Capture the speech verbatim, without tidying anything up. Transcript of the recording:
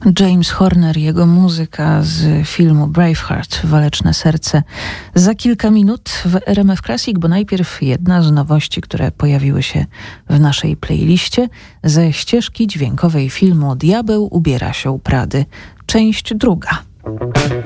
James Horner, jego muzyka z filmu Braveheart, Waleczne serce, za kilka minut w R M F Classic, bo najpierw jedna z nowości, które pojawiły się w naszej playliście ze ścieżki dźwiękowej filmu Diabeł ubiera się u Prady, część druga.